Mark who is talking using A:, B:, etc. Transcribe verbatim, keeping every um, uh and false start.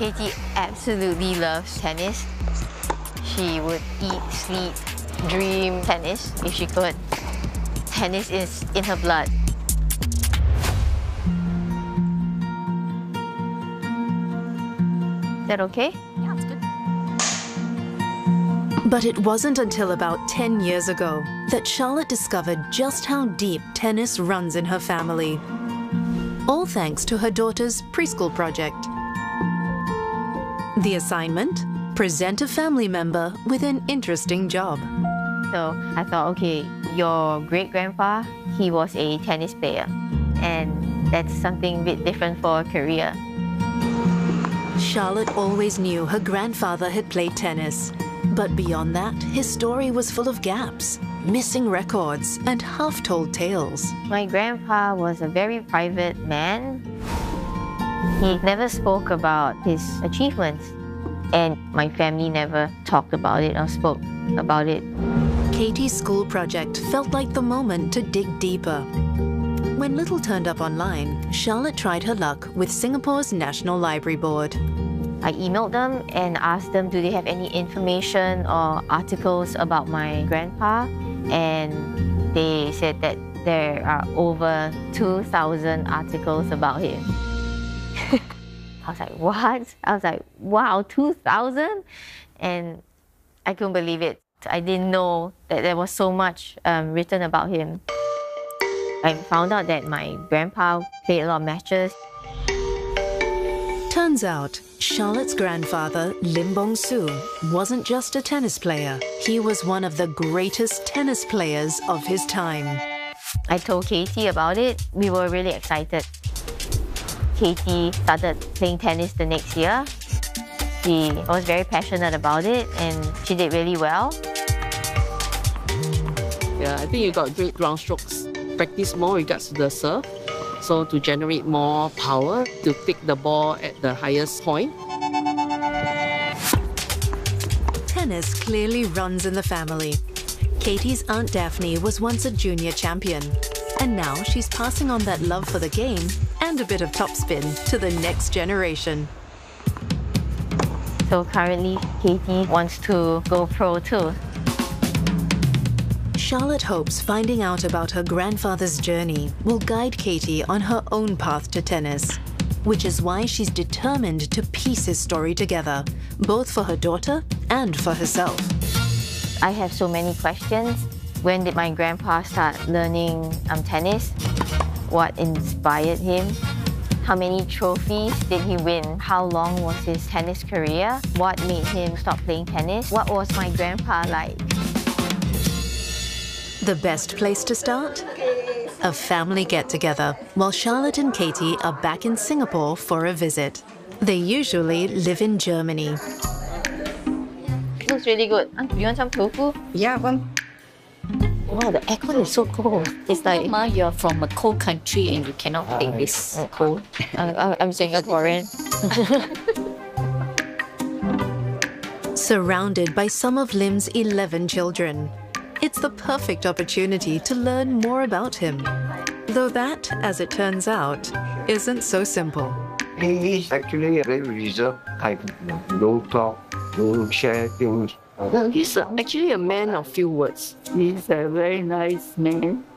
A: Katie absolutely loves tennis. She would eat, sleep, dream tennis if she could. Tennis is in her blood. Is that okay?
B: Yeah, it's good.
C: But it wasn't until about ten years ago that Charlotte discovered just how deep tennis runs in her family. All thanks to her daughter's preschool project. The assignment? Present a family member with an interesting job.
A: So I thought, okay, your great-grandpa, he was a tennis player. And that's something a bit different for a career.
C: Charlotte always knew her grandfather had played tennis. But beyond that, his story was full of gaps, missing records, and half-told tales.
A: My grandpa was a very private man. He never spoke about his achievements, and my family never talked about it or spoke about it.
C: Katie's school project felt like the moment to dig deeper. When little turned up online, Charlotte tried her luck with Singapore's National Library Board.
A: I emailed them and asked them, do they have any information or articles about my grandpa? And they said that there are over two thousand articles about him. I was like, what? I was like, wow, two thousand? And I couldn't believe it. I didn't know that there was so much um, written about him. I found out that my grandpa played a lot of matches.
C: Turns out, Charlotte's grandfather, Lim Bong Soo, wasn't just a tennis player. He was one of the greatest tennis players of his time.
A: I told Katie about it. We were really excited. Katie started playing tennis the next year. She was very passionate about it and she did really well.
D: Yeah, I think you got great ground strokes. Practice more regards to the serve. So to generate more power, to pick the ball at the highest point.
C: Tennis clearly runs in the family. Katie's Aunt Daphne was once a junior champion. And now she's passing on that love for the game and a bit of topspin to the next generation.
A: So currently, Katie wants to go pro too.
C: Charlotte hopes finding out about her grandfather's journey will guide Katie on her own path to tennis, which is why she's determined to piece his story together, both for her daughter and for herself.
A: I have so many questions. When did my grandpa start learning um, tennis? What inspired him? How many trophies did he win? How long was his tennis career? What made him stop playing tennis? What was my grandpa like?
C: The best place to start? A family get-together, while Charlotte and Katie are back in Singapore for a visit. They usually live in Germany.
A: Looks really good. Aunt, do you want some tofu?
B: Yeah, one.
E: Wow, the aircon is so cold. It's like, Ma, you're from a cold country and you cannot take this cold.
A: Uh, I'm Singaporean.
C: Surrounded by some of Lim's eleven children, it's the perfect opportunity to learn more about him. Though that, as it turns out, isn't so simple.
F: He is actually a very reserved type. Don't talk, don't share things.
D: He's actually a man of few words.
G: He's a very nice man.